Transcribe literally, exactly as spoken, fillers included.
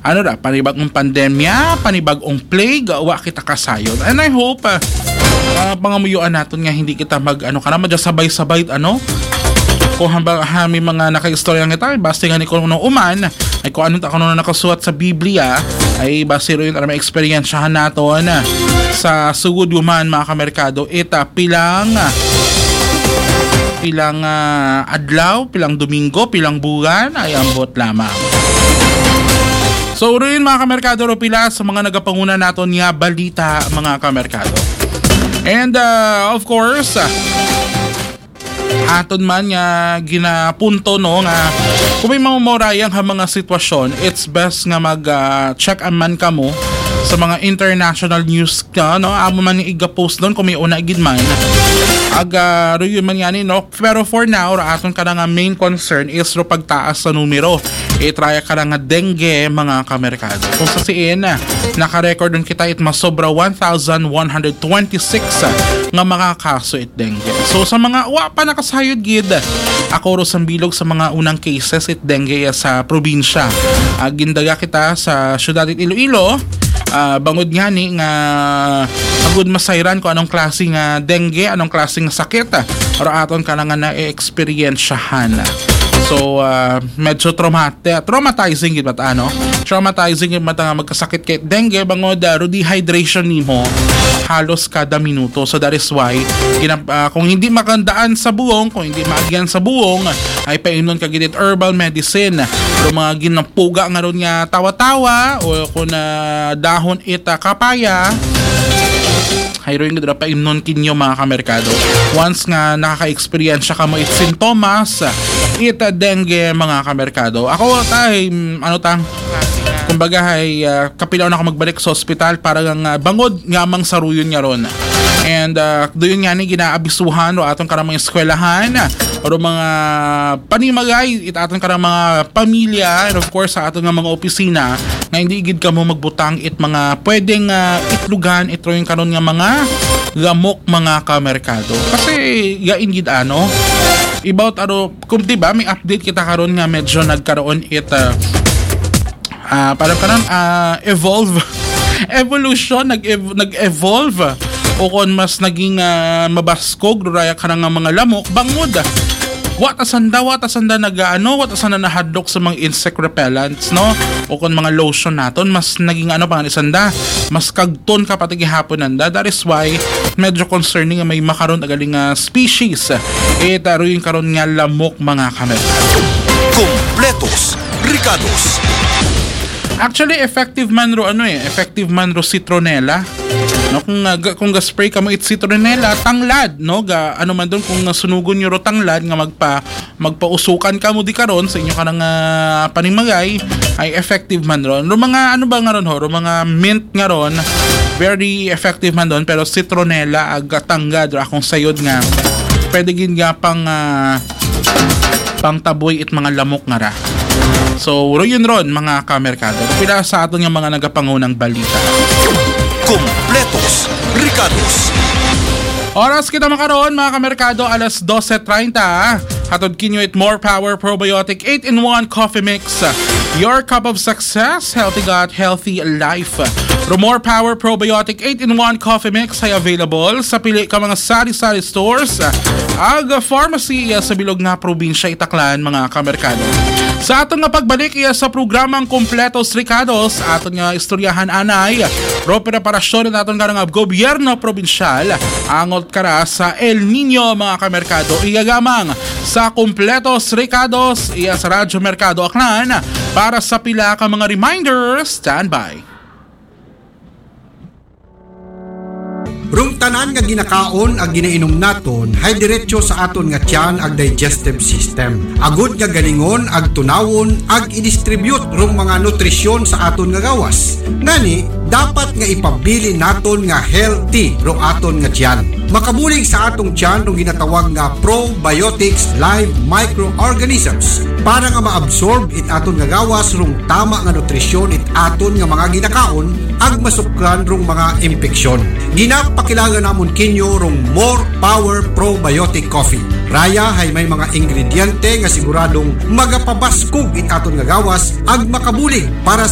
ano ra, panibagong pandemya, panibagong plague, wa kita kasayod. And I hope uh, uh, pangamuyuan natin nga hindi kita mag ano ka na sabay-sabay ano kung hambang hami mga naka-istorya nga tayo basta nga ni kung ano uman ay kung anong kung ano nakasulat sa Biblia ay basta rin yung experiensyahan natin sa sugod yuman mga kamerkado ita pilang pilang uh, adlaw, pilang domingo, pilang buwan ay ambot lamang. So rin mga kamerkado ro pila sa mga nagapanguna naton nga balita mga kamerkado. And uh, of course uh, aton man nga ginapunto no nga kung may mamamorayang ha mga sitwasyon, it's best nga mag uh, check man kamo sa mga international news ka no amo man nga iga-post doon kung may una gid man aga ro yun man yani no. Pero for now ra aton kada nga main concern is ro pagtaas sa numero i-try ka nga dengue mga kamerkado. Kung sa siin naka-record dun kita it masobra one thousand one hundred twenty-six nga mga kaso it dengue. So sa mga wa pa nakasayod gid ako ro sambilog sa mga unang cases it dengue sa probinsya. Uh, gindaga kita sa syudad it Iloilo. Uh, bangod nga ni nga agud masayran ko anong klase nga dengue, anong klase nga sakit or aton ka nga na-experiensyahan. So uh, medyo traumatic, traumatizing gid ano? Traumatizing gid nga magkasakit kay dengue bangod uh, dehydration nimo halos kada minuto. So that is why ginap, uh, kung hindi makandaan sa buong, kung hindi maagyan sa buong ay painon ka gid herbal medicine. Pero mga ginapuga nga ron nga tawa-tawa o kung uh, dahon ita kapaya hayroin gid ra pa imnon kinyo mga kamerkado. Once nga nakaka-experience ka mo it sintomas ita dengue mga kamerkado. Ako tay ano tang kumbaga ay uh, kapilaw na ako magbalik sa ospital para nga uh, bangod nga mang saruyon nga ron. And uh, doon nga ni ginaabisuhan o atong karang mga eskwelahan o mga panimagay it atong karang mga pamilya and of course sa atong nga mga opisina na hindi gid ka mo magbutang it mga pwedeng uh, itlugan ito yung karon nga mga lamok mga kamerkado. Kasi yain gid ano about ano kung diba may update kita karon nga medyo nagkaroon it uh, uh, parang karon uh, evolve evolution nag nag-evolve o kung mas naging uh, mabaskog raya ka nga mga lamok bangod watasanda watasanda nagaano watasanda nahadlok sa mga insect repellents no o kung mga lotion naton mas naging ano pang isanda mas kagton ka pati gihapon nanda. That is why medyo concerning nga may makaron agaling uh, species eh taro yung karon nga lamok mga kamerkado. Kompletos Ricados. Actually effective man ro ano eh effective man ro citronella no kung uh, kung ga-spray ka mo it citronella tanglad no ga ano man doon kung sunugon niyo ro tanglad nga magpa magpausukan ka mo di karon sa inyo kanang uh, panimagay ay effective man ron. Ro mga ano ba nga ron ho ro mga mint nga ron very effective man doon pero citronella ag tanggad ro akong sayod nga pwede gid nga pang uh, pang taboy it mga lamok nga ra. So, ro yun ron mga kamerkado. Pila sa aton yung mga nagapangunang balita. Kompletos Ricados. Oras kita makaroon mga kamerkado alas twelve thirty. Hatod kinyo it More Power Probiotic eight in one Coffee Mix. Your cup of success, healthy gut, healthy life. Ro More Power Probiotic eight in one Coffee Mix ay available sa pili ka mga sari-sari stores ag pharmacy sa bilog nga probinsya Itaklan mga kamerkado. Sa aton nga pagbalik iya sa programang Kompletos Ricados, aton nga istoryahan anay ro preparasyon naton nga nga gobyerno probinsyal angot kara sa El Nino mga kamerkado. Igagamang sa Kompletos Ricados iya sa Radyo Mercado Aklan para sa pila ka mga reminders. Standby. Rung tanan nga ginakaon ag ginainom naton hay diretso sa aton nga tiyan ag digestive system. Agud nga galingon ag tunawon ag i-distribute rung mga nutrisyon sa aton nga gawas. Ngani dapat nga ipabili naton nga healthy rung aton nga tiyan. Makabulig sa atong tiyan rung ginatawag nga probiotics live microorganisms para nga maabsorb it aton nga gawas rung tama nga nutrisyon it aton nga mga ginakaon ag masukran rung mga impeksyon. Ginapakilala namon kinyo rung More Power Probiotic Coffee. Raya hay may mga ingrediente nga siguradong magapabaskog it aton nga gawas ag makabulig para